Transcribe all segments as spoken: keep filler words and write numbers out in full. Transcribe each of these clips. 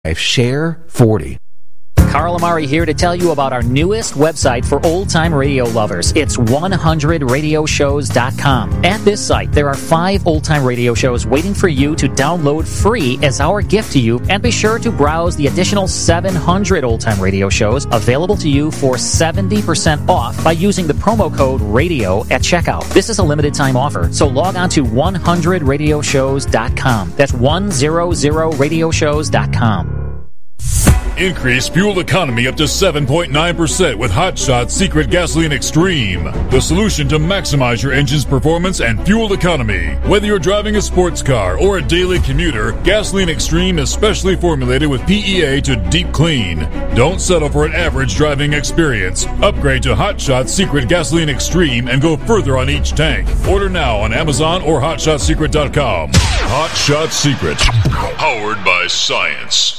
Share forty. Carl Amari here to tell you about our newest website for old-time radio lovers. It's one hundred radio shows dot com. At this site, there are five old-time radio shows waiting for you to download free as our gift to you, and be sure to browse the additional seven hundred old-time radio shows available to you for seventy percent off by using the promo code RADIO at checkout. This is a limited-time offer, so log on to one hundred radio shows dot com. That's one hundred radio shows dot com. Increase fuel economy up to seven point nine percent with Hot Shot Secret Gasoline Extreme. The solution to maximize your engine's performance and fuel economy. Whether you're driving a sports car or a daily commuter, Gasoline Extreme is specially formulated with P E A to deep clean. Don't settle for an average driving experience. Upgrade to Hot Shot Secret Gasoline Extreme and go further on each tank. Order now on Amazon or hot shot secret dot com. Hot Shot Secret. Powered by science.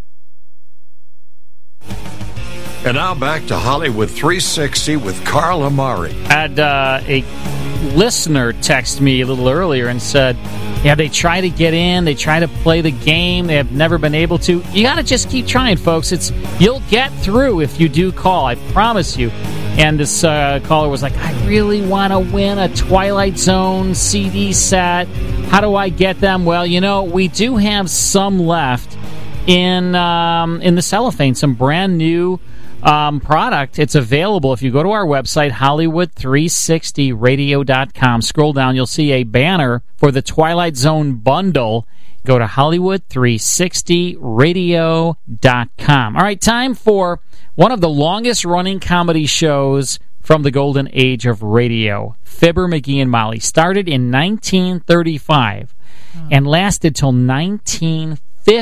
And now back to Hollywood three sixty with Carl Amari. Had uh, a listener text me a little earlier and said, yeah, they try to get in, they try to play the game, they have never been able to. You got to just keep trying, folks. It's you'll get through if you do call, I promise you. And this uh, caller was like, I really want to win a Twilight Zone C D set. How do I get them? Well, you know, we do have some left in um, in the cellophane, some brand new Um, product. It's available if you go to our website, Hollywood three sixty radio dot com. Scroll down, you'll see a banner for the Twilight Zone bundle. Go to Hollywood three sixty radio dot com. All right, time for one of the longest running comedy shows from the golden age of radio. Fibber, McGee, and Molly started in nineteen thirty-five oh. and lasted till nineteen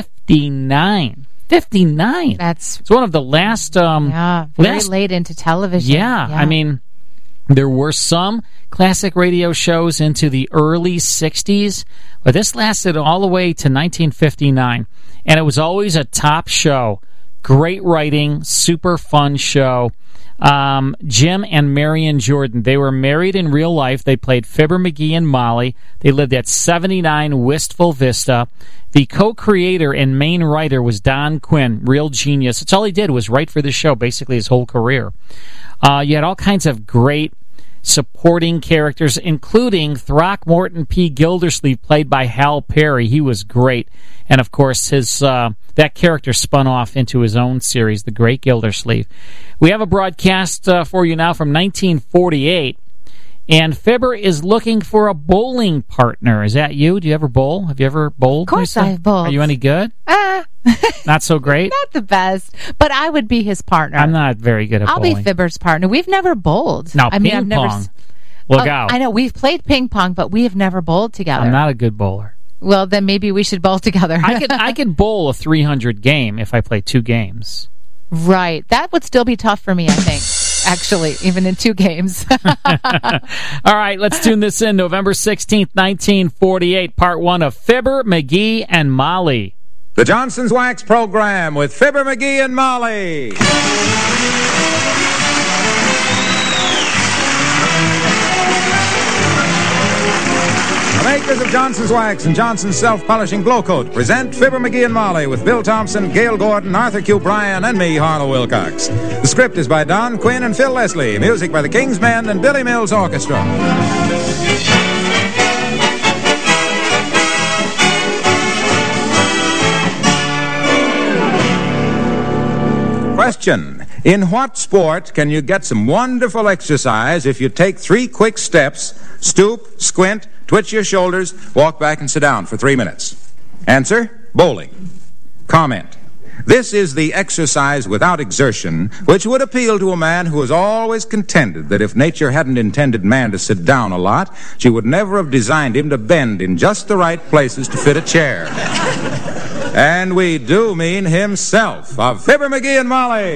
fifty-nine. fifty-nine. That's it's one of the last. Um, yeah, very last, late into television. Yeah, yeah, I mean, there were some classic radio shows into the early sixties, but this lasted all the way to nineteen fifty-nine, and it was always a top show. Great writing, super fun show. Um, Jim and Marion Jordan, they were married in real life. They played Fibber, McGee, and Molly. They lived at seventy-nine Wistful Vista. The co-creator and main writer was Don Quinn, real genius. That's all he did was write for the show, basically his whole career. Uh, you had all kinds of great supporting characters, including Throckmorton P. Gildersleeve, played by Hal Perry. He was great. And, of course, his uh, that character spun off into his own series, The Great Gildersleeve. We have a broadcast uh, for you now from nineteen forty-eight. And Fibber is looking for a bowling partner. Is that you? Do you ever bowl? Have you ever bowled? Of course Lisa? I've bowled. Are you any good? Ah. Not so great? Not the best, but I would be his partner. I'm not very good at I'll bowling. I'll be Fibber's partner. We've never bowled. Now, I ping mean, I've pong. Never... Look oh, out. I know. We've played ping pong, but we have never bowled together. I'm not a good bowler. Well, then maybe we should bowl together. I could I could bowl a three hundred game if I play two games. Right. That would still be tough for me, I think, actually, even in two games. All right, let's tune this in. November sixteenth, nineteen forty-eight, part one of Fibber, McGee, and Molly. The Johnson's Wax Program with Fibber, McGee, and Molly. The makers of Johnson's Wax and Johnson's Self-Polishing Glow Coat present Fibber, McGee, and Molly with Bill Thompson, Gail Gordon, Arthur Q. Bryan, and me, Harlow Wilcox. The script is by Don Quinn and Phil Leslie. Music by the King's Men and Billy Mills Orchestra. Question. In what sport can you get some wonderful exercise if you take three quick steps, stoop, squint, twitch your shoulders, walk back and sit down for three minutes? Answer, bowling. Comment. This is the exercise without exertion which would appeal to a man who has always contended that if nature hadn't intended man to sit down a lot, she would never have designed him to bend in just the right places to fit a chair. And we do mean himself, of Fibber, McGee, and Molly.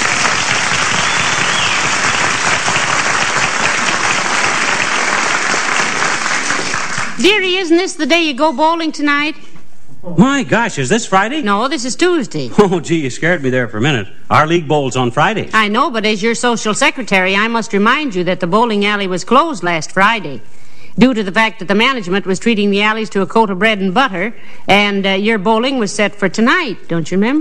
Dearie, isn't this the day you go bowling tonight? My gosh, is this Friday? No, this is Tuesday. Oh, gee, you scared me there for a minute. Our league bowls on Fridays. I know, but as your social secretary, I must remind you that the bowling alley was closed last Friday. due to the fact that the management was treating the Alleys to a coat of bread and butter, and uh, your bowling was set for tonight, don't you remember?